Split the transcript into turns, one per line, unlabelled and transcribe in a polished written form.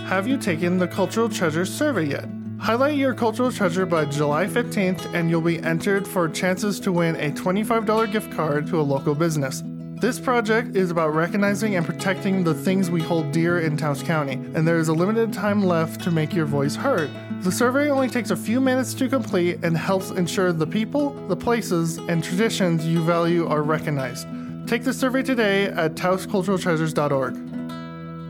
Have you taken the Cultural Treasures survey yet? Highlight your cultural treasure by July 15th and you'll be entered for chances to win a $25 gift card to a local business. This project is about recognizing and protecting the things we hold dear in Taos County, and there is a limited time left to make your voice heard. The survey only takes a few minutes to complete and helps ensure the people, the places, and traditions you value are recognized. Take the survey today at taosculturaltreasures.org.